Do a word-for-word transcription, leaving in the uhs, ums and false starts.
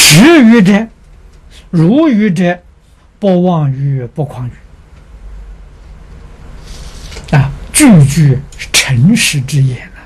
实语者，如语者，不妄语，不诳语。啊，句句是诚实之言。